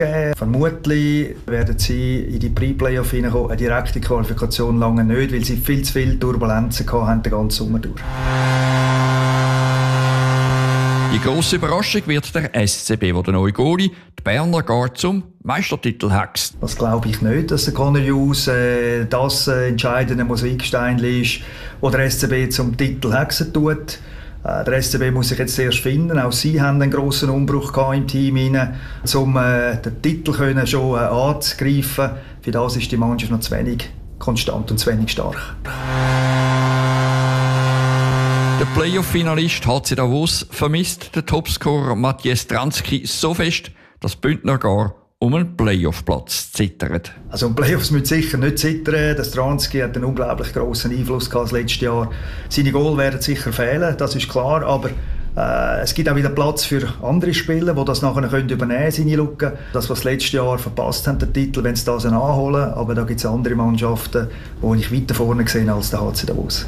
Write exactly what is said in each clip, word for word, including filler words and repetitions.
Äh, vermutlich werden sie in die Pre-Playoff hineinkommen. Eine direkte Qualifikation lange nicht, weil sie viel zu viele Turbulenzen hatten den ganzen Sommer durch. Die grosse Überraschung wird der S C B, wo der neue Goalie, die Berner, gar zum Meistertitel hext. Das glaube ich nicht, dass der Conor Hughes äh, das äh, entscheidende Mosaikstein ist, wo der S C B zum Titel hexen tut. Äh, der S C B muss sich jetzt erst finden. Auch sie haben einen grossen Umbruch gehabt im Team rein, um äh, den Titel können schon äh, anzugreifen. Für das ist die Mannschaft noch zu wenig konstant und zu wenig stark. Der Playoff-Finalist H C Davos vermisst den Topscorer Matthias Stransky so fest, dass Bündner gar um einen Playoff-Platz zittert. Also um Playoffs müssen sicher nicht zittern. Der Stransky hat einen unglaublich grossen Einfluss gehabt das letzte Jahr. Seine Goal werden sicher fehlen, das ist klar, aber äh, es gibt auch wieder Platz für andere Spieler, die das nachher können übernehmen, seine Lücke. Das, was das letzte Jahr verpasst haben, den Titel, wenn sie das anholen. Aber da gibt es andere Mannschaften, die ich weiter vorne sehe als der H C Davos.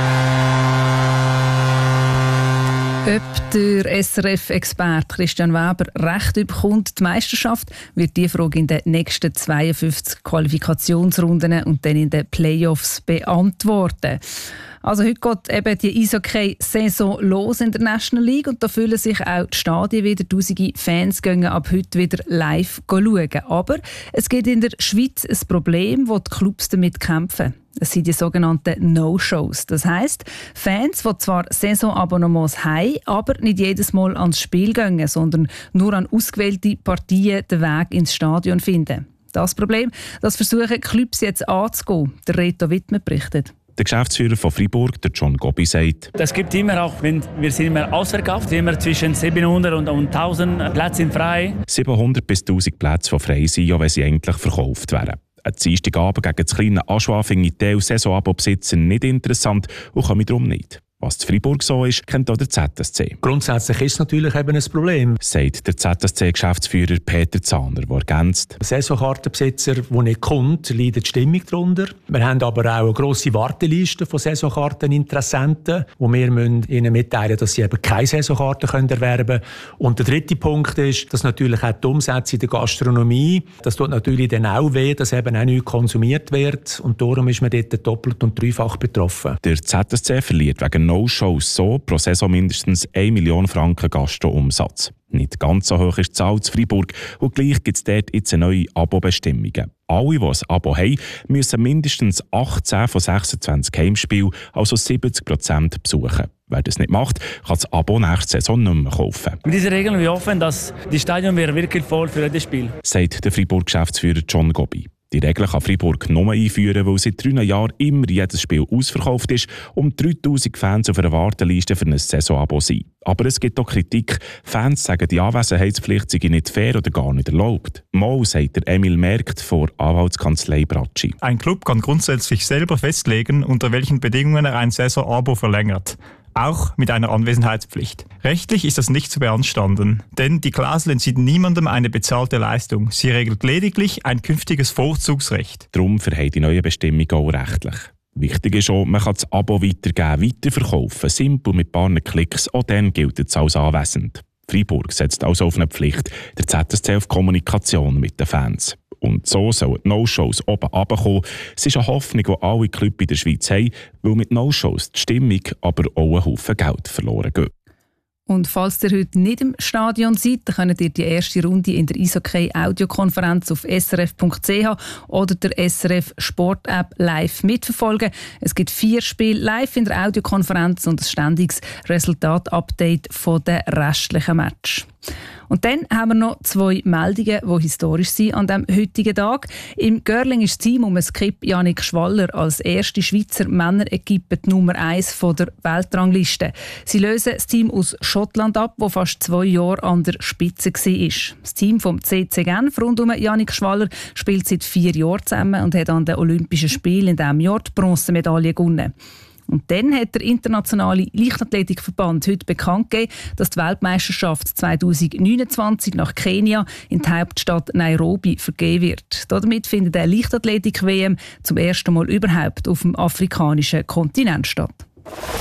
Ob der S R F-Experte Christian Weber Recht bekommt, die Meisterschaft, wird die Frage in den nächsten zweiundfünfzig Qualifikationsrunden und dann in den Playoffs beantworten. Also heute geht eben die Eishockey-Saison los in der National League und da füllen sich auch die Stadien wieder. Tausende Fans gehen ab heute wieder live schauen. Aber es gibt in der Schweiz ein Problem, wo die Clubs damit kämpfen. Es sind die sogenannten No-Shows. Das heisst, Fans, die zwar Saisonabonnements haben, aber nicht jedes Mal ans Spiel gehen, sondern nur an ausgewählte Partien den Weg ins Stadion finden. Das Problem, das versuchen Clubs jetzt anzugehen. Der Reto Wittmer berichtet. Der Geschäftsführer von Freiburg, der John Gobbi, sagt: Es gibt immer auch, wenn wir sind immer ausverkauft, immer zwischen siebenhundert und tausend Plätze sind frei. siebenhundert bis tausend Plätze, die frei sind, ja, wenn sie eigentlich verkauft wären. Ein Dienstagabend gegen das kleine Aschua finde ich die Saisonabo-Besitzer nicht interessant und komme darum nicht. Was in Freiburg so ist, kennt auch der Z S C. Grundsätzlich ist es natürlich eben ein Problem, sagt der Z S C-Geschäftsführer Peter Zahner, der ergänzt: Saisonkartenbesitzer, die nicht kommt, leiden die Stimmung darunter. Wir haben aber auch eine grosse Warteliste von Saisonkarteninteressenten, wo wir ihnen mitteilen müssen, dass sie eben keine Saisonkarten erwerben können. Und der dritte Punkt ist, dass natürlich auch die Umsätze in der Gastronomie, das tut natürlich dann auch weh, dass eben auch nichts konsumiert wird. Und darum ist man dort doppelt und dreifach betroffen. Der Z S C verliert wegen No-Shows so pro Saison mindestens eine Million Franken Gastro-Umsatz. Nicht ganz so hoch ist die Zahl in Freiburg und gleich gibt es dort jetzt neue Abo-Bestimmungen. Alle, die ein Abo haben, müssen mindestens achtzehn von sechsundzwanzig Heimspielen, also siebzig Prozent, besuchen. Wer das nicht macht, kann das Abo nächste Saison nicht mehr kaufen. Mit dieser Regel wir hoffen, dass die Stadion wäre wirklich voll für das Spiel, sagt der Freiburg-Geschäftsführer John Gobbi. Die Regel kann Freiburg nur einführen, weil seit drei Jahren immer jedes Spiel ausverkauft ist und dreitausend Fans auf einer Warteliste für ein Saisonabo sind. Aber es gibt auch Kritik. Fans sagen, die Anwesenheitspflicht sei nicht fair oder gar nicht erlaubt. Mal sagt der Emil Merkt von Anwaltskanzlei Bracci: Ein Club kann grundsätzlich selber festlegen, unter welchen Bedingungen er ein Saisonabo verlängert. Auch mit einer Anwesenheitspflicht. Rechtlich ist das nicht zu beanstanden, denn die Klausel entzieht niemandem eine bezahlte Leistung. Sie regelt lediglich ein künftiges Vorzugsrecht. Darum verhält die neue Bestimmung auch rechtlich. Wichtig ist auch, man kann das Abo weitergeben, weiterverkaufen, simpel mit ein paar Klicks, auch dann gilt es als anwesend. Freiburg setzt also auf eine Pflicht, der Z S C auf Kommunikation mit den Fans. Und so sollen die No-Shows oben runterkommen. Es ist eine Hoffnung, die alle Clubs in der Schweiz haben, weil mit No-Shows die Stimmung, aber auch ein Haufen Geld verloren geht. Und falls ihr heute nicht im Stadion seid, dann könnt ihr die erste Runde in der Eishockey-Audiokonferenz auf s r f punkt c h oder der S R F Sport-App live mitverfolgen. Es gibt vier Spiele live in der Audiokonferenz und ein ständiges Resultat-Update von den restlichen Matches. Und dann haben wir noch zwei Meldungen, die historisch sind an diesem heutigen Tag. Im Görling ist das Team um Skip Jannik Schwaller als erste Schweizer Männerequipe die Nummer eins von der Weltrangliste. Sie lösen das Team aus Schottland ab, das fast zwei Jahre an der Spitze war. Das Team vom C C Genf rund um Jannik Schwaller spielt seit vier Jahren zusammen und hat an den Olympischen Spielen in diesem Jahr die Bronzemedaille gewonnen. Und dann hat der Internationale Leichtathletikverband heute bekannt gegeben, dass die Weltmeisterschaft zwanzig neunundzwanzig nach Kenia in die Hauptstadt Nairobi vergeben wird. Damit findet eine Leichtathletik-W M zum ersten Mal überhaupt auf dem afrikanischen Kontinent statt.